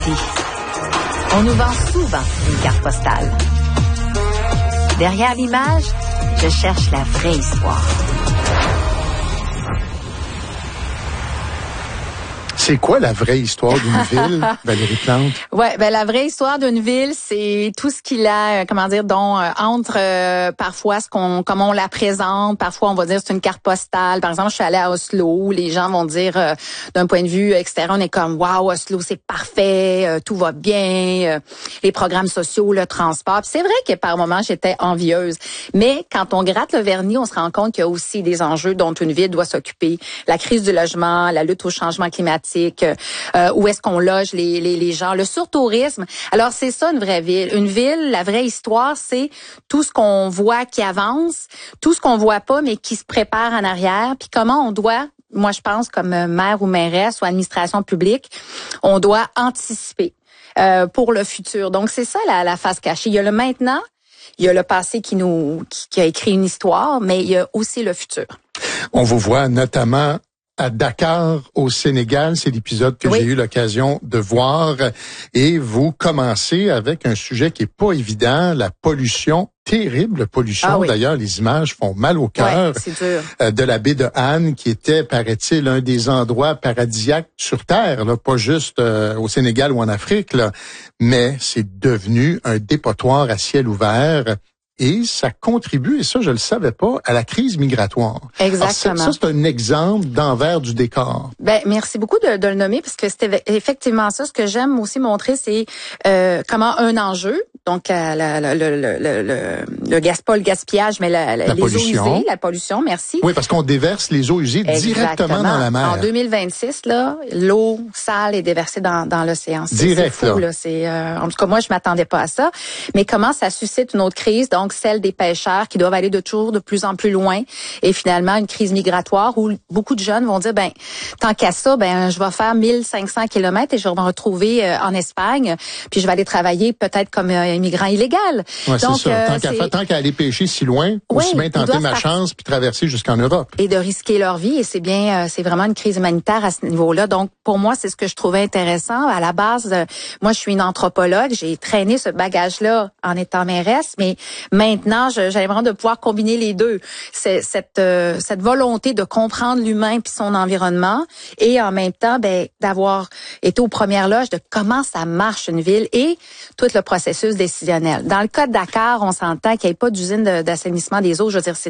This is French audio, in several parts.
On nous vend souvent une carte postale. Derrière l'image, je cherche la vraie histoire. C'est quoi la vraie histoire d'une ville, Valérie Plante? Ouais, ben la vraie histoire d'une ville, c'est tout ce qu'il a, entre parfois comment on la présente. Parfois, on va dire c'est une carte postale. Par exemple, je suis allée à Oslo, où les gens vont dire d'un point de vue extérieur, on est comme waouh, Oslo, c'est parfait, tout va bien, les programmes sociaux, le transport. Puis c'est vrai que par moments, j'étais envieuse. Mais quand on gratte le vernis, on se rend compte qu'il y a aussi des enjeux dont une ville doit s'occuper. La crise du logement, la lutte au changement climatique. Où est-ce qu'on loge les gens, le surtourisme. Alors, c'est ça une vraie ville. Une ville, la vraie histoire, c'est tout ce qu'on voit qui avance, tout ce qu'on voit pas, mais qui se prépare en arrière, puis comment on doit, moi je pense, comme maire ou mairesse ou administration publique, on doit anticiper pour le futur. Donc, c'est ça la face cachée. Il y a le maintenant, il y a le passé qui a écrit une histoire, mais il y a aussi le futur. On vous voit notamment à Dakar, au Sénégal. C'est l'épisode que j'ai eu l'occasion de voir. Et vous commencez avec un sujet qui est pas évident, la pollution. Terrible pollution. Ah oui. D'ailleurs, les images font mal au cœur. C'est dur. De la baie de Han, qui était, paraît-il, un des endroits paradisiaques sur Terre, là, pas juste au Sénégal ou en Afrique, là, mais c'est devenu un dépotoir à ciel ouvert. Et ça contribue, et ça je le savais pas, à la crise migratoire. Exactement. Alors, ça c'est un exemple d'envers du décor. Ben merci beaucoup de le nommer, parce que c'était effectivement ça. Ce que j'aime aussi montrer, c'est comment un enjeu, donc le gaspillage, mais les eaux usées, la pollution, merci. Oui, parce qu'on déverse les eaux usées directement dans la mer. En 2026, là, l'eau sale est déversée dans l'océan. C'est fou, là. En tout cas, moi, je m'attendais pas à ça. Mais comment ça suscite une autre crise, donc celle des pêcheurs qui doivent aller de plus en plus loin, et finalement une crise migratoire où beaucoup de jeunes vont dire, tant qu'à ça, je vais faire 1500 kilomètres et je vais me retrouver en Espagne, puis je vais aller travailler peut-être comme immigrant illégal. Ouais, donc c'est ça. Tant qu'à aller pêcher si loin, aussi bien tenter ma chance puis traverser jusqu'en Europe. Et de risquer leur vie, et c'est vraiment une crise humanitaire à ce niveau-là. Donc pour moi, c'est ce que je trouvais intéressant. À la base, moi je suis une anthropologue, j'ai traîné ce bagage-là en étant mairesse, mais maintenant, j'avais vraiment de pouvoir combiner les deux. C'est cette volonté de comprendre l'humain puis son environnement, et en même temps, d'avoir été aux premières loges de comment ça marche une ville et tout le processus décisionnel. Dans le cas de Dakar, on s'entend qu'il n'y ait pas d'usine d'assainissement des eaux. Je veux dire,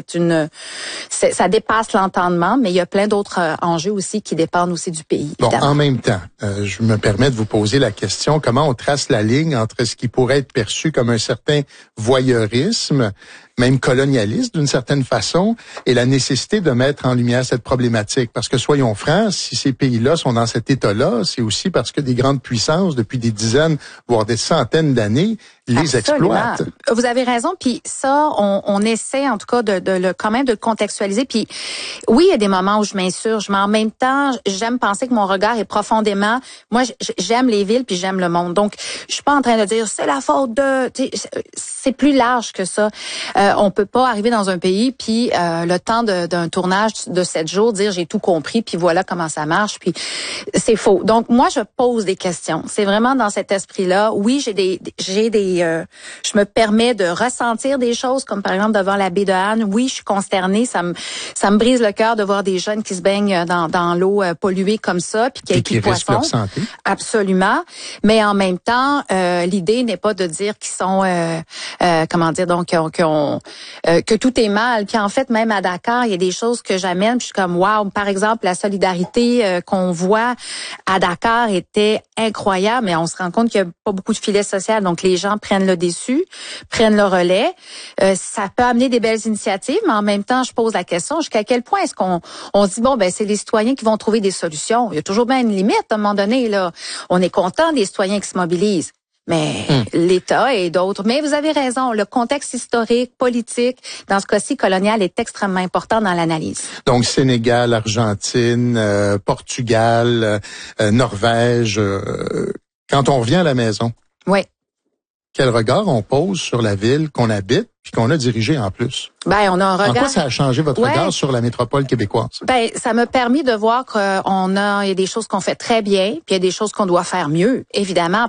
ça dépasse l'entendement, mais il y a plein d'autres enjeux aussi qui dépendent aussi du pays. Bon, en même temps, je me permets de vous poser la question, comment on trace la ligne entre ce qui pourrait être perçu comme un certain voyeurisme, même colonialiste d'une certaine façon, et la nécessité de mettre en lumière cette problématique. Parce que soyons francs, si ces pays-là sont dans cet état-là, c'est aussi parce que des grandes puissances, depuis des dizaines, voire des centaines d'années, les exploitent. Vous avez raison, puis ça, on essaie en tout cas quand même de le contextualiser. Puis oui, il y a des moments où je m'insurge, mais en même temps, j'aime penser que mon regard est profondément. Moi, j'aime les villes puis j'aime le monde. Donc, je suis pas en train de dire c'est la faute de. C'est plus large que ça. On peut pas arriver dans un pays puis le temps d'un tournage de 7 jours dire j'ai tout compris puis voilà comment ça marche, puis c'est faux. Donc moi je pose des questions. C'est vraiment dans cet esprit-là. Oui, je me permets de ressentir des choses, comme par exemple devant la baie de Han. Oui, je suis consternée, ça me brise le cœur de voir des jeunes qui se baignent dans l'eau polluée comme ça puis qui risquent leur santé. Absolument. Mais en même temps, l'idée n'est pas de dire qu'ils sont que tout est mal. Puis en fait, même à Dakar, il y a des choses que j'amène. Puis je suis comme wow. Par exemple, la solidarité qu'on voit à Dakar était incroyable, mais on se rend compte qu'il y a pas beaucoup de filets sociaux. Donc les gens prennent le dessus, prennent le relais. Ça peut amener des belles initiatives, mais en même temps, je pose la question jusqu'à quel point est-ce qu'on se dit c'est les citoyens qui vont trouver des solutions. Il y a toujours bien une limite à un moment donné là. On est content des citoyens qui se mobilisent. Mais l'État et d'autres. Mais vous avez raison, le contexte historique, politique, dans ce cas-ci colonial, est extrêmement important dans l'analyse. Donc Sénégal, Argentine, Portugal, Norvège. Quand on revient à la maison, oui. Quel regard on pose sur la ville qu'on habite puis qu'on a dirigée en plus? On a un regard. En quoi ça a changé votre regard sur la métropole québécoise? Ça m'a permis de voir qu'il y a des choses qu'on fait très bien, puis il y a des choses qu'on doit faire mieux, évidemment.